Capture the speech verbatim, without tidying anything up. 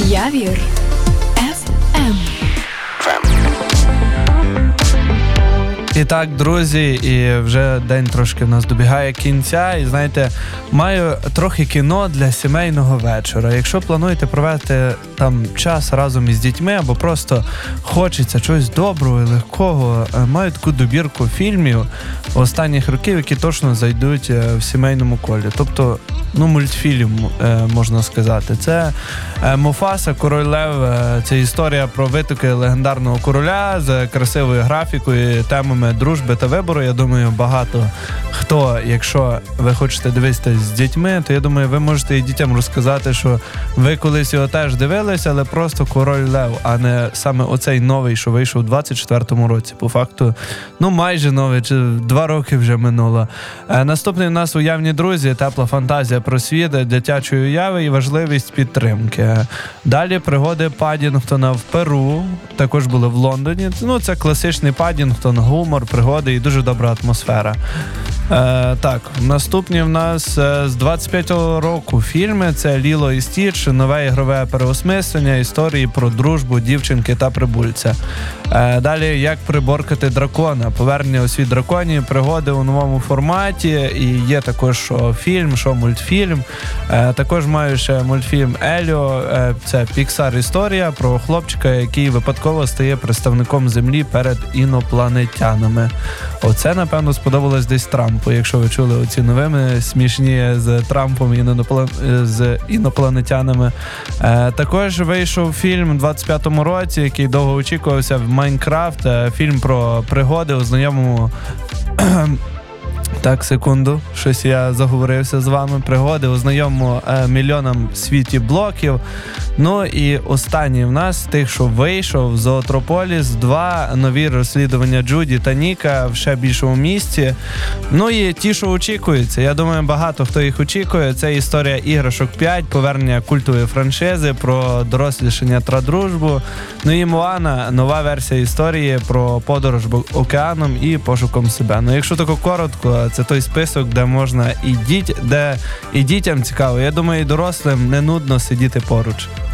Явір еф ем. І так, друзі, і вже день трошки в нас добігає кінця, і знаєте, маю трохи кіно для сімейного вечора. Якщо плануєте провести там час разом із дітьми, або просто хочеться чогось доброго і легкого, маю таку добірку фільмів останніх років, які точно зайдуть в сімейному колі. Тобто, ну, мультфільм, можна сказати. Це Муфаса, Король Лев, це історія про витоки легендарного короля з красивою графікою, темами дружби та вибору. Я думаю, багато хто, якщо ви хочете дивитися з дітьми, то я думаю, ви можете і дітям розказати, що ви колись його теж дивилися, але просто Король Лев, а не саме оцей новий, що вийшов у двадцять четвертому році. По факту, ну майже новий, чи два роки вже минуло. Наступний у нас «Уявні друзі», тепла фантазія про світ, дитячої уяви і важливість підтримки. Далі пригоди Паддінгтона в Перу, також були в Лондоні. Ну, це класичний Паддінгтон, гумор, пригоди і дуже добра атмосфера. Е, так, наступні в нас е, з двадцять п'ятого року фільми. Це «Ліло і Стіч», нове ігрове переосмислення історії про дружбу дівчинки та прибульця. Е, далі «Як приборкати дракона», повернення у світ драконів, пригоди у новому форматі. І є також що фільм, що мультфільм. Е, також маю ще мультфільм «Еліо», е, це Pixar історія про хлопчика, який випадково стає представником Землі перед інопланетянами. Оце, напевно, сподобалось десь Трампу, якщо ви чули оці новини смішні з Трампом і з інопланетянами. Е, також вийшов фільм у двадцять п'ятому році, який довго очікувався, в «Майнкрафт», е, фільм про пригоди у знайомому... Так, секунду, щось я заговорився з вами. Пригоди у знайомому е, мільйонам світі блоків. Ну і останній в нас, тих, що вийшов, «Зоотрополіс два», нові розслідування Джуді та Ніка в ще більшому місті. Ну і ті, що очікуються. Я думаю, багато хто їх очікує. Це історія «Іграшок п'ять», повернення культової франшизи про дорослішання та дружбу. Ну і «Моана», нова версія історії про подорож океаном і пошуком себе. Ну, якщо тако коротко, це той список, де можна і діть, де і дітям цікаво. Я думаю, і дорослим не нудно сидіти поруч.